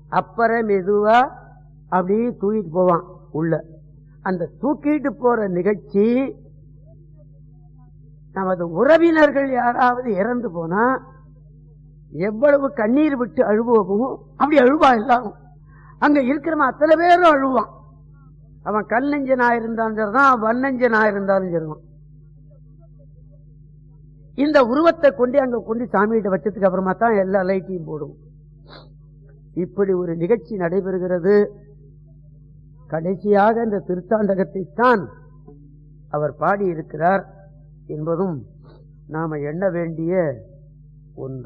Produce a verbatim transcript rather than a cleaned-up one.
அப்புறம் மெதுவா அப்படியே தூக்கிட்டு போவான் உள்ள. அந்த தூக்கிட்டு போற நிகழ்ச்சி நமது உறவினர்கள் யாராவது இறந்து போனா எவ்வளவு கண்ணீர் விட்டு அழுவோமோ அப்படி அழுவா எல்லாரும். அங்க இருக்கிறவன் அத்தனை பேரும் அழுவான். அவன் கல் நெஞ்சனா இருந்தாலும் சரிதான், வன்னஞ்சனா இருந்தாலும் சரிதான். இந்த உருவத்தை கொண்டு அங்க கொண்டு சாமிகிட்ட வச்சதுக்கு அப்புறமா தான் எல்லா லைட்டையும் போடுவோம். இப்படி ஒரு நிகழ்ச்சி நடைபெறுகிறது. கடைசியாக இந்த திருத்தாண்டகத்தை தான் அவர் பாடியிருக்கிறார் என்பதும் நாம எண்ண வேண்டிய ஒன்று.